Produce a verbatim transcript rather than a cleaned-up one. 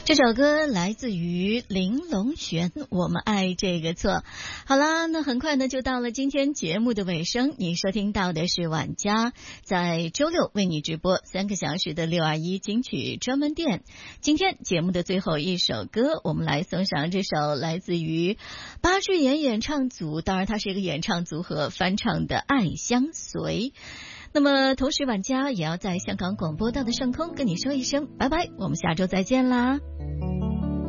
这首歌来自于玲珑璇，我们爱这个错。好啦，那很快呢就到了今天节目的尾声，你收听到的是晚家在周六为你直播三个小时的六二一金曲专门店。今天节目的最后一首歌，我们来送上这首来自于巴智妍演唱组，当然它是一个演唱组合翻唱的《爱相随》。那么同时晚家也要在香港广播道的上空跟你说一声拜拜，我们下周再见啦。